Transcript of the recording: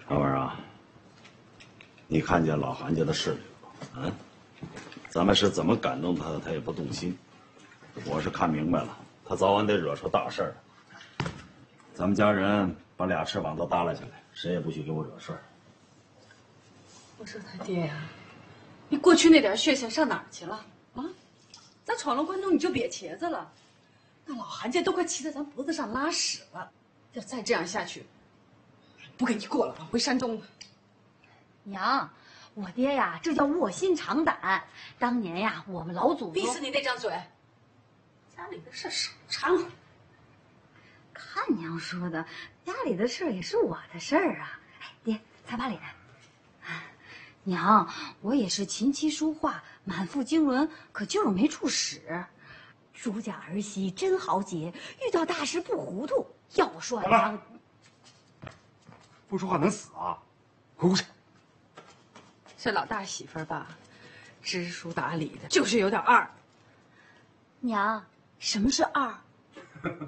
老板啊，你看见老韩家的势力了啊？咱们是怎么感动他的，他也不动心。我是看明白了，他早晚得惹出大事儿。咱们家人把俩翅膀都耷拉下来，谁也不许给我惹事儿。 我说他爹呀，你过去那点血性上哪儿去了啊？咱闯了关东你就瘪茄子了，那老韩家都快骑在咱脖子上拉屎了。要再这样下去，不跟你过了，回山东了。 娘，我爹呀，这叫卧薪尝胆。当年呀，我们老祖宗逼死你那张嘴！家里的事少掺和。 看娘说的，家里的事也是我的事儿啊。哎，爹，擦把脸。娘，我也是琴棋书画满腹经纶，可就是没处使。朱家儿媳真豪杰，遇到大事不糊涂。要我说，娘， 不说话能死啊！回屋去。 这老大媳妇儿吧，知书达理的，就是有点二。 娘，什么是二？